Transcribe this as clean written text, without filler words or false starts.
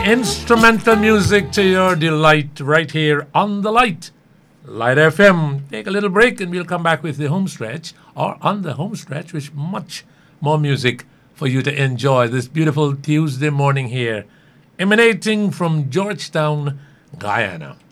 Instrumental music to your delight right here on the Light FM. Take a little break and we'll come back with the home stretch, or on the home stretch, with much more music for you to enjoy this beautiful Tuesday morning here, emanating from Georgetown, Guyana.